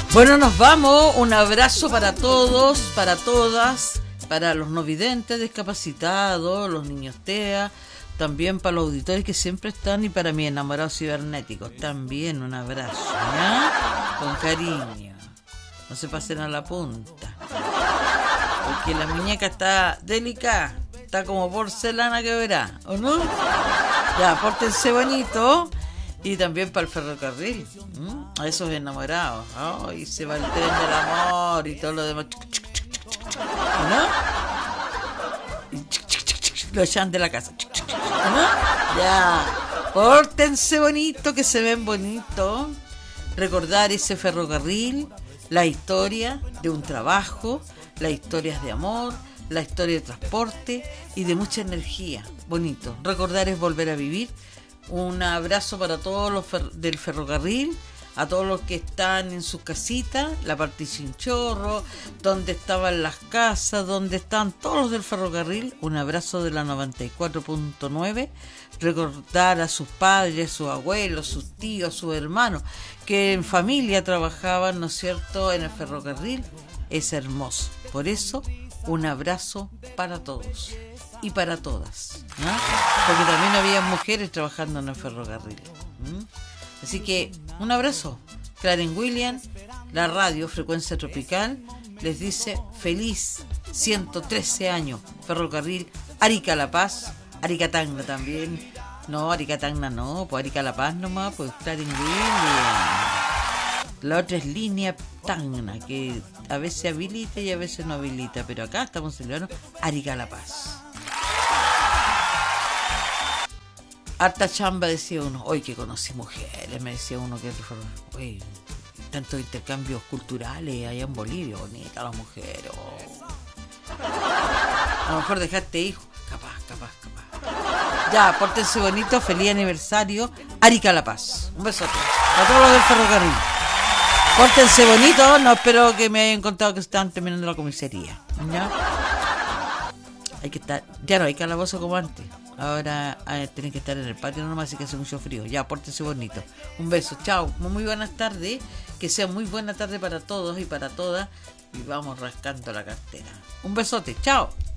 Bueno, nos vamos. Un abrazo para todos, para todas, para los no videntes, discapacitados, los niños TEA, también para los auditores que siempre están y para mis enamorados cibernéticos. También un abrazo, ¿ya? Con cariño. No se pasen a la punta. Porque la muñeca está delicada. Está como porcelana que verá, ¿o no? Ya, pórtense bonito. Y también para el ferrocarril, a esos enamorados. Y se va el tren del amor y todo lo demás. ¿No? Y lo echan de la casa. ¿No? Ya. Pórtense bonito, que se ven bonitos. Recordar ese ferrocarril, la historia de un trabajo, las historias de amor, la historia de transporte y de mucha energía. Bonito. Recordar es volver a vivir. Un abrazo para todos los del ferrocarril, a todos los que están en sus casitas, la parte sin chorro, donde estaban las casas, donde están todos los del ferrocarril. Un abrazo de la 94.9. Recordar a sus padres, sus abuelos, sus tíos, sus hermanos, que en familia trabajaban, ¿no es cierto?, en el ferrocarril. Es hermoso. Por eso, un abrazo para todos. Y para todas, ¿no? Porque también había mujeres trabajando en el ferrocarril. Así que un abrazo. Karen William, la radio Frecuencia Tropical, les dice feliz 113 años. Ferrocarril Arica La Paz, Arica Tacna también. No, Arica Tacna no, pues Arica La Paz nomás, pues Karen William. La otra es línea Tacna, que a veces habilita y a veces no habilita, pero acá estamos celebrando Arica La Paz. Harta chamba, decía uno. Hoy que conocí mujeres, me decía uno que hoy tantos intercambios culturales allá en Bolivia, bonita las mujeres. A lo mejor dejaste hijos, capaz. Ya, pórtense bonito, feliz aniversario, Arica La Paz. Un besote a todos los del ferrocarril. Pórtense bonito, no espero que me hayan contado que están terminando la comisaría. ¿Ya? Hay que estar, ya no hay calabozo como antes. Ahora tienen que estar en el patio nomás, así que hace mucho frío. Ya, pórtense bonito. Un beso, chao. Muy buenas tardes. Que sea muy buena tarde para todos y para todas. Y vamos rascando la cartera. Un besote, chao.